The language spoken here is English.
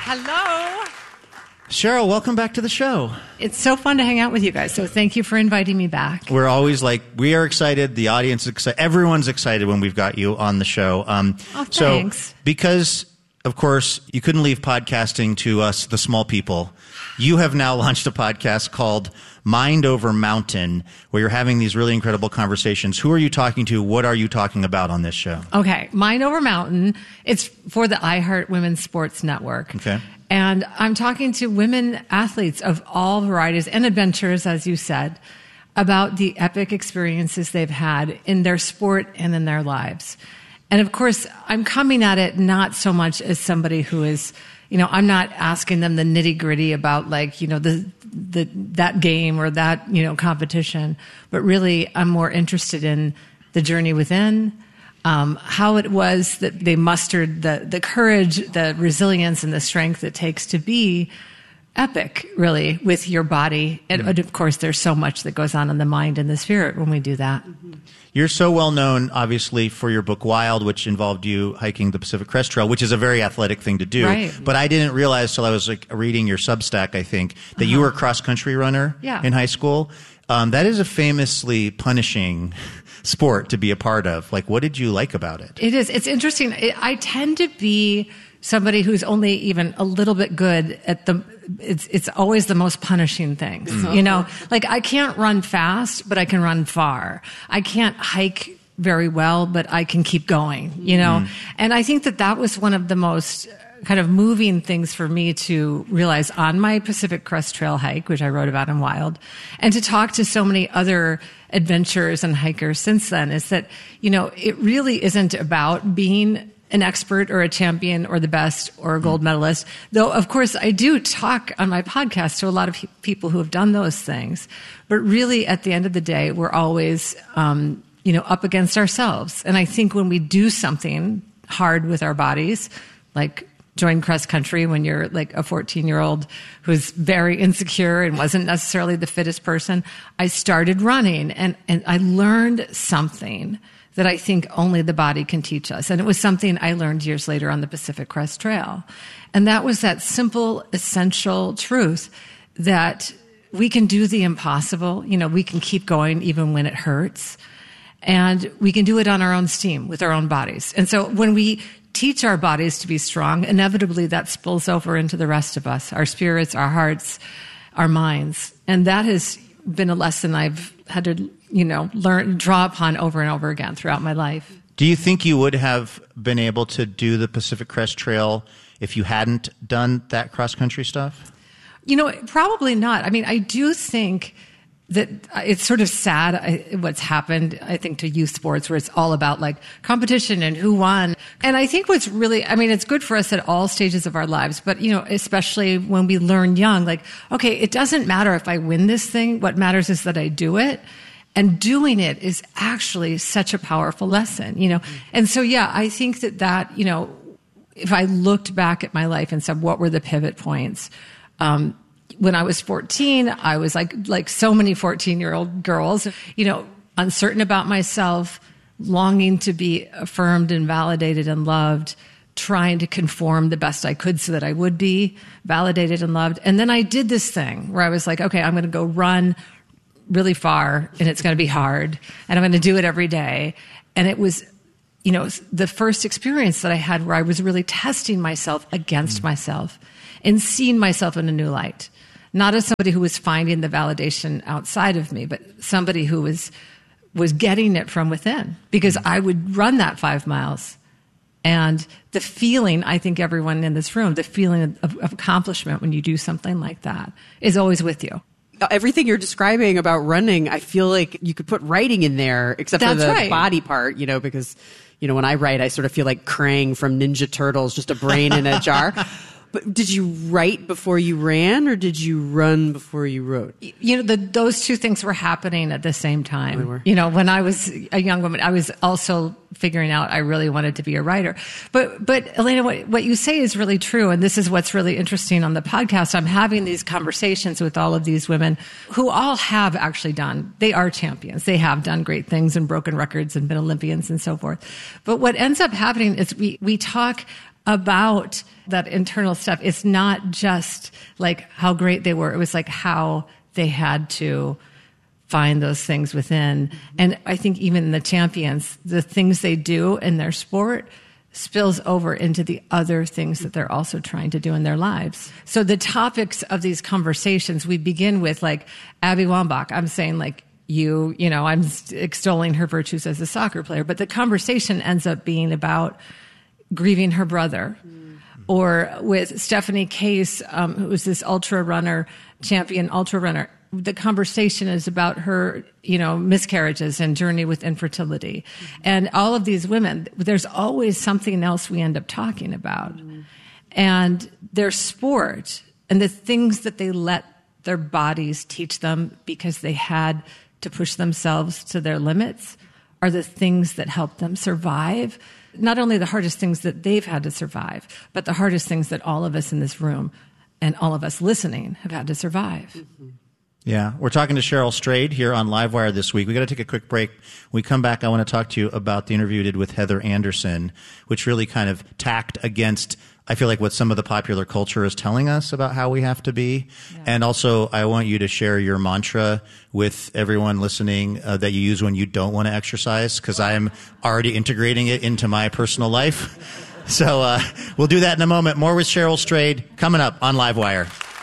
Hello. Cheryl, welcome back to the show. It's so fun to hang out with you guys, so thank you for inviting me back. We're always we are excited. The audience is excited. Everyone's excited when we've got you on the show. Thanks. So, because, of course, you couldn't leave podcasting to us, the small people, you have now launched a podcast called Mind Over Mountain, where you're having these really incredible conversations. Who are you talking to? What are you talking about on this show? Okay, Mind Over Mountain. It's for the iHeart Women's Sports Network. Okay. And I'm talking to women athletes of all varieties and adventures, as you said, about the epic experiences they've had in their sport and in their lives. And of course, I'm coming at it not so much as somebody who is, I'm not asking them the nitty gritty about that game or that, competition, but really I'm more interested in the journey within, how it was that they mustered the courage, the resilience, and the strength it takes to be epic, really, with your body. And of course, there's so much that goes on in the mind and the spirit when we do that. You're so well known, obviously, for your book Wild, which involved you hiking the Pacific Crest Trail, which is a very athletic thing to do. Right. But I didn't realize till I was reading your Substack, I think, that you were a cross-country runner in high school. That is a famously punishing sport to be a part of. What did you like about it? It is. It's interesting. I tend to be somebody who's only even a little bit good at it's always the most punishing things, I can't run fast, but I can run far. I can't hike very well, but I can keep going, And I think that was one of the most kind of moving things for me to realize on my Pacific Crest Trail hike, which I wrote about in Wild, and to talk to so many other adventurers and hikers since then, is that, it really isn't about being an expert or a champion or the best or a gold medalist. Though, of course, I do talk on my podcast to a lot of people who have done those things. But really, at the end of the day, we're always, up against ourselves. And I think when we do something hard with our bodies, like join cross country when you're like a 14-year-old who's very insecure and wasn't necessarily the fittest person, I started running and I learned something that I think only the body can teach us. And it was something I learned years later on the Pacific Crest Trail. And that was that simple, essential truth that we can do the impossible. We can keep going even when it hurts. And we can do it on our own steam with our own bodies. And so when we teach our bodies to be strong, inevitably that spills over into the rest of us, our spirits, our hearts, our minds. And that has been a lesson I've had to, learn, draw upon over and over again throughout my life. Do you think you would have been able to do the Pacific Crest Trail if you hadn't done that cross-country stuff? Probably not. I mean, I do think that it's sort of sad what's happened, I think, to youth sports, where it's all about competition and who won. And I think what's really, it's good for us at all stages of our lives, but, especially when we learn young, okay, it doesn't matter if I win this thing. What matters is that I do it. And doing it is actually such a powerful lesson, And so, I think that, if I looked back at my life and said, what were the pivot points? When I was 14, I was like so many 14-year-old girls, uncertain about myself, longing to be affirmed and validated and loved, trying to conform the best I could so that I would be validated and loved. And then I did this thing where I was like, okay, I'm going to go run really far and it's going to be hard and I'm going to do it every day. And it was, the first experience that I had where I was really testing myself against myself and seeing myself in a new light. Not as somebody who was finding the validation outside of me, but somebody who was getting it from within. Because I would run that 5 miles. And the feeling, I think everyone in this room, the feeling of accomplishment when you do something like that is always with you. Everything you're describing about running, I feel like you could put writing in there, except for the body part, because, when I write, I sort of feel like Krang from Ninja Turtles, just a brain in a jar. But did you write before you ran, or did you run before you wrote? Those two things were happening at the same time. They were. When I was a young woman, I was also figuring out I really wanted to be a writer. But Elena, what you say is really true, and this is what's really interesting on the podcast. I'm having these conversations with all of these women who all have actually they are champions. They have done great things and broken records and been Olympians and so forth. But what ends up happening is we talk about that internal stuff. It's not just like how great they were. It was like how they had to find those things within. And I think even the champions, the things they do in their sport spills over into the other things that they're also trying to do in their lives. So the topics of these conversations, we begin with like Abby Wambach. I'm saying like, I'm extolling her virtues as a soccer player, but the conversation ends up being about grieving her brother. Or with Stephanie Case, who's this champion ultra runner. The conversation is about her, miscarriages and journey with infertility. And all of these women, there's always something else we end up talking about. And their sport and the things that they let their bodies teach them because they had to push themselves to their limits are the things that help them survive. Not only the hardest things that they've had to survive, but the hardest things that all of us in this room and all of us listening have had to survive. Mm-hmm. Yeah, we're talking to Cheryl Strayed here on Livewire this week. We got to take a quick break. When we come back, I want to talk to you about the interview we did with Heather Anderson, which really kind of tacked against, I feel like, what some of the popular culture is telling us about how we have to be. Yeah. And also, I want you to share your mantra with everyone listening that you use when you don't want to exercise, because I am already integrating it into my personal life. So we'll do that in a moment. More with Cheryl Strayed coming up on Livewire.